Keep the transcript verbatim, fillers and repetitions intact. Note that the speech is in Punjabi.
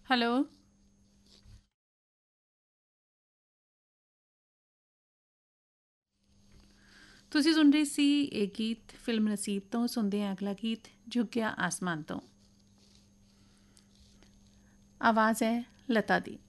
ਹੈਲੋ। ਤੁਸੀਂ ਸੁਣ ਰਹੇ ਸੀ ਇਹ ਗੀਤ ਫਿਲਮ ਨਸੀਬ ਤੋਂ। ਸੁਣਦੇ ਹਾਂ ਅਗਲਾ ਗੀਤ ਝੁਕਿਆ ਆਸਮਾਨ ਤੋਂ। ਆਵਾਜ਼ ਹੈ ਲਤਾ ਦੀ।